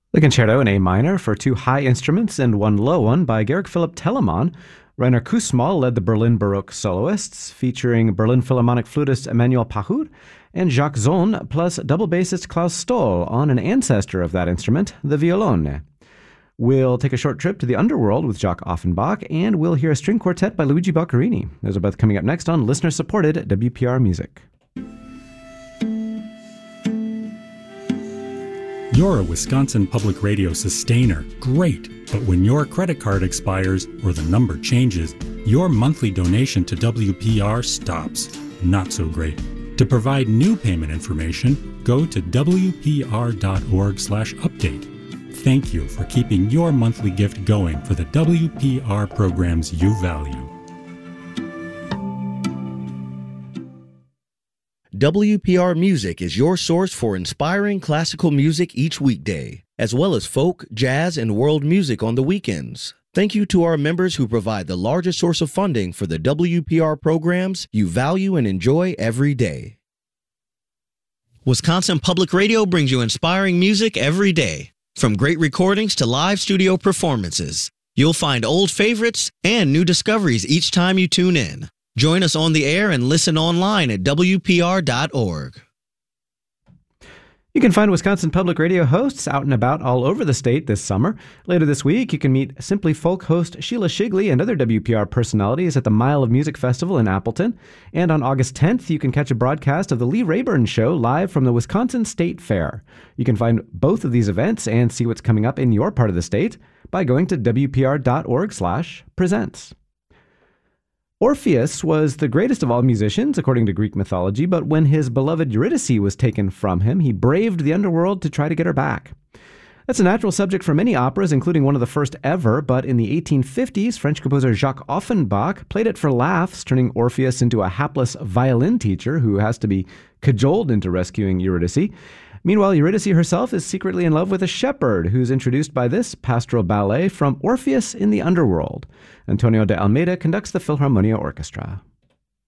The Concerto in A minor for two high instruments and one low one by Georg Philipp Telemann. Rainer Kussmaul led the Berlin Baroque soloists, featuring Berlin Philharmonic flutist Emmanuel Pachut and Jacques Zohn, plus double bassist Klaus Stoll on an ancestor of that instrument, the violone. We'll take a short trip to the underworld with Jacques Offenbach, and we'll hear a string quartet by Luigi Boccherini. Those are both coming up next on listener-supported WPR Music. You're a Wisconsin Public Radio sustainer. Great. But when your credit card expires or the number changes, your monthly donation to WPR stops. Not so great. To provide new payment information, go to wpr.org/update. Thank you for keeping your monthly gift going for the WPR programs you value. WPR Music is your source for inspiring classical music each weekday, as well as folk, jazz, and world music on the weekends. Thank you to our members who provide the largest source of funding for the WPR programs you value and enjoy every day. Wisconsin Public Radio brings you inspiring music every day. From great recordings to live studio performances, you'll find old favorites and new discoveries each time you tune in. Join us on the air and listen online at WPR.org. You can find Wisconsin Public Radio hosts out and about all over the state this summer. Later this week, you can meet Simply Folk host Sheila Shigley and other WPR personalities at the Mile of Music Festival in Appleton. And on August 10th, you can catch a broadcast of the Lee Rayburn Show live from the Wisconsin State Fair. You can find both of these events and see what's coming up in your part of the state by going to WPR.org/presents. Orpheus was the greatest of all musicians, according to Greek mythology, but when his beloved Eurydice was taken from him, he braved the underworld to try to get her back. That's a natural subject for many operas, including one of the first ever, but in the 1850s, French composer Jacques Offenbach played it for laughs, turning Orpheus into a hapless violin teacher who has to be cajoled into rescuing Eurydice. Meanwhile, Eurydice herself is secretly in love with a shepherd who's introduced by this pastoral ballet from Orpheus in the Underworld. Antonio de Almeida conducts the Philharmonia Orchestra.